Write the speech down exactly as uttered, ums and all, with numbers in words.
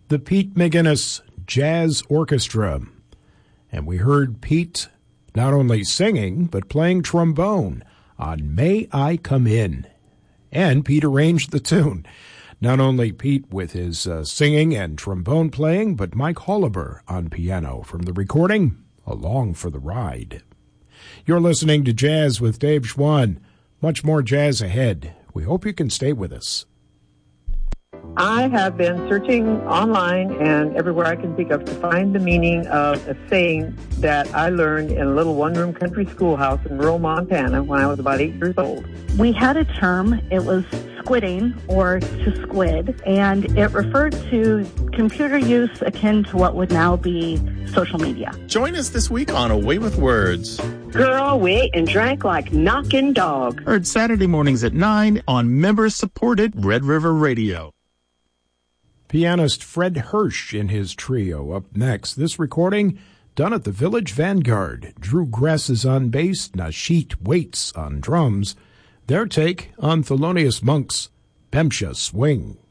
the Pete McGinnis Jazz Orchestra. And we heard Pete not only singing, but playing trombone on May I Come In. And Pete arranged the tune. Not only Pete with his uh, singing and trombone playing, but Mike Holliber on piano from the recording, Along for the Ride. You're listening to Jazz with Dave Schwann. Much more jazz ahead. We hope you can stay with us. I have been searching online and everywhere I can think of to find the meaning of a saying that I learned in a little one-room country schoolhouse in rural Montana when I was about eight years old. We had a term, it was squidding or to squid, and it referred to computer use akin to what would now be social media. Join us this week on Away with Words. Girl, we ate and drank like knocking dog. Heard Saturday mornings at nine on member-supported Red River Radio. Pianist Fred Hirsch in his trio up next. This recording done at the Village Vanguard. Drew Gress is on bass, Nashit Waits on drums. Their take on Thelonious Monk's Bemsha Swing.